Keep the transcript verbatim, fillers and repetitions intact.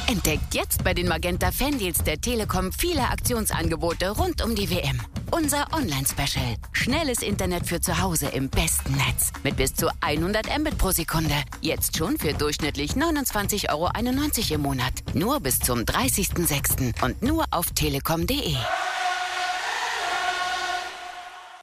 Entdeckt jetzt bei den Magenta Fandeals der Telekom viele Aktionsangebote rund um die W M. Unser Online-Special. Schnelles Internet für zu Hause im besten Netz. Mit bis zu hundert Mbit pro Sekunde. Jetzt schon für durchschnittlich neunundzwanzig Euro einundneunzig im Monat. Nur bis zum dreißigsten sechsten und nur auf telekom punkt de.